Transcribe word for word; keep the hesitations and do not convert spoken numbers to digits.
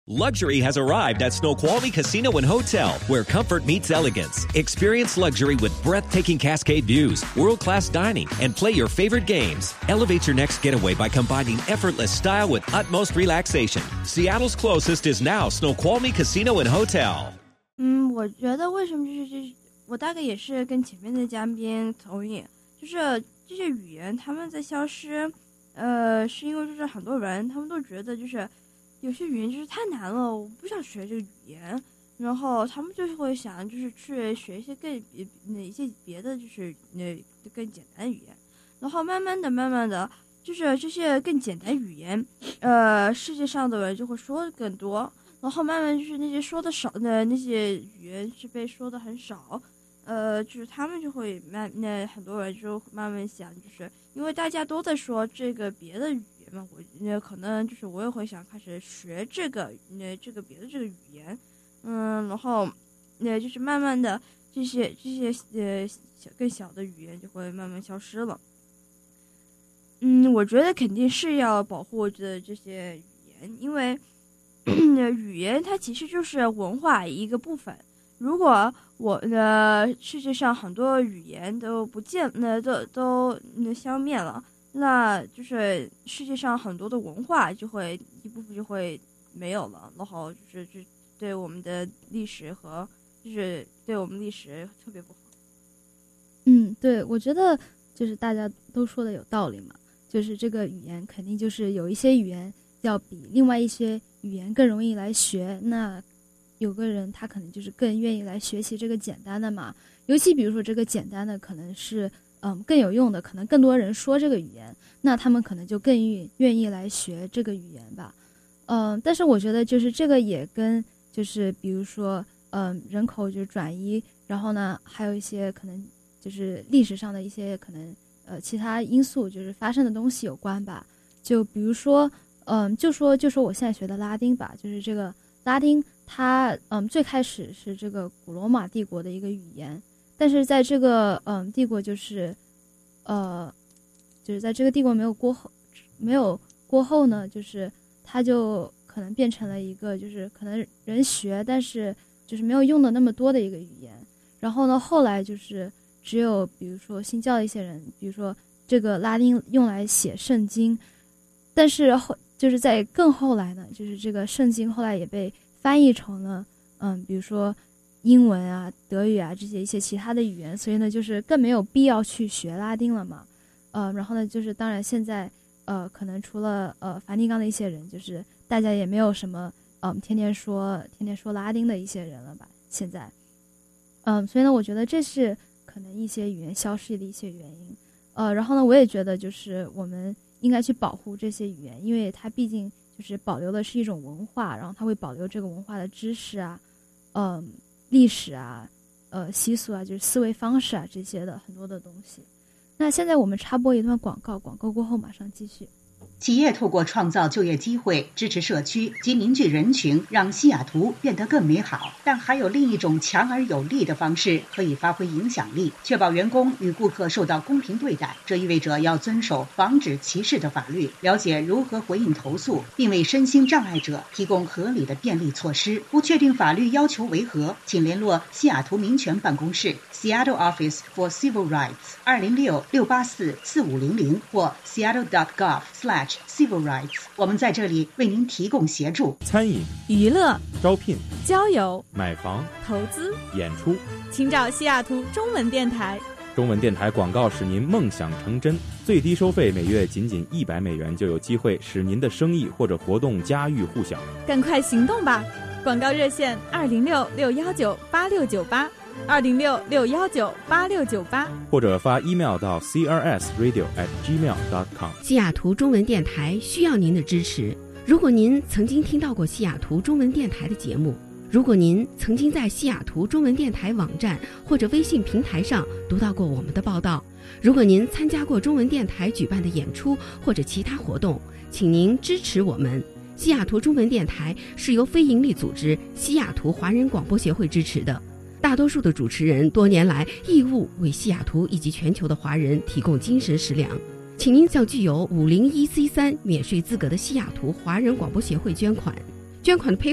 Luxury has arrived at Snoqualmie Casino and Hotel, where comfort meets elegance. Experience luxury with breathtaking cascade views, world-class dining, and play your favorite games. Elevate your next getaway by combining effortless style with utmost relaxation. Seattle's closest is now Snoqualmie Casino and Hotel. 嗯，我觉得为什么就是这，我大概也是跟前面的嘉宾同意，就是这些语言他们在消失，呃，是因为就是很多人他们都觉得就是。有些语言就是太难了，我不想学这个语言，然后他们就会想就是去学一些更别那一些别的就是那更简单语言，然后慢慢的慢慢的就是这些更简单语言，呃，世界上的人就会说的更多，然后慢慢就是那些说的少的那些语言是被说的很少，呃，就是他们就会慢那很多人就慢慢想，就是因为大家都在说这个别的语。我那可能就是我也会想开始学这个那这个别的这个语言，嗯，然后那就是慢慢的这些这些呃小更小的语言就会慢慢消失了。嗯，我觉得肯定是要保护的这些语言，因为语言它其实就是文化一个部分。如果我的世界上很多语言都不见，那都都那消灭了。那就是世界上很多的文化就会一部分就会没有了，然后就是就对我们的历史和就是对我们历史特别不好。 嗯，对，我觉得就是大家都说的有道理嘛，就是这个语言肯定就是有一些语言要比另外一些语言更容易来学，那有个人他可能就是更愿意来学习这个简单的嘛，尤其比如说这个简单的可能是嗯，更有用的，可能更多人说这个语言，那他们可能就更愿愿意来学这个语言吧。嗯，但是我觉得就是这个也跟就是比如说嗯人口就是转移，然后呢还有一些可能就是历史上的一些可能呃其他因素就是发生的东西有关吧。就比如说嗯就说就说我现在学的拉丁吧，就是这个拉丁它嗯最开始是这个古罗马帝国的一个语言。但是在这个嗯帝国就是，呃，就是在这个帝国没有过后，没有过后呢，就是它就可能变成了一个就是可能人学，但是就是没有用的那么多的一个语言。然后呢，后来就是只有比如说信教的一些人，比如说这个拉丁用来写圣经，但是后就是在更后来呢，就是这个圣经后来也被翻译成了嗯，比如说。英文啊、德语啊这些一些其他的语言，所以呢，就是更没有必要去学拉丁了嘛。呃，然后呢，就是当然现在呃，可能除了呃梵蒂冈的一些人，就是大家也没有什么嗯、呃、天天说天天说拉丁的一些人了吧。现在，嗯、呃，所以呢，我觉得这是可能一些语言消失的一些原因。呃，然后呢，我也觉得就是我们应该去保护这些语言，因为它毕竟就是保留的是一种文化，然后它会保留这个文化的知识啊，嗯、呃。历史啊，呃，习俗啊，就是思维方式啊，这些的很多的东西。那现在我们插播一段广告，广告过后马上继续。 企业透过创造就业机会，支持社区及凝聚人群，让西雅图变得更美好。但还有另一种强而有力的方式可以发挥影响力，确保员工与顾客受到公平对待。这意味着要遵守防止歧视的法律，了解如何回应投诉，并为身心障碍者提供合理的便利措施。不确定法律要求为何，请联络西雅图民权办公室 Seattle Office for Civil Rights 二零六六八四四五零零或 seattle dot gov slash civil rights。 我们在这里为您提供协助， 餐饮、 娱乐、 招聘、 交友、 买房、 投资、 演出， 请找西雅图中文电台。 中文电台广告使您梦想成真，最低收费每月仅仅一百美元，就有机会使您的生意或者活动家喻户晓。 赶快行动吧！广告热线二零六六幺九八六九八。二零六六幺九八六九八， 或者发 email 到 c r s radio at gmail dot com。 西雅图中文电台需要您的支持。如果您曾经听到过西雅图中文电台的节目，如果您曾经在西雅图中文电台网站或者微信平台上读到过我们的报道，如果您参加过中文电台举办的演出或者其他活动，请您支持我们。西雅图中文电台是由非营利组织西雅图华人广播协会支持的，大多数的主持人多年来义务为西雅图以及全球的华人提供精神食粮，请您向具有五零一 C 三免税资格的西雅图华人广播协会捐款，捐款的配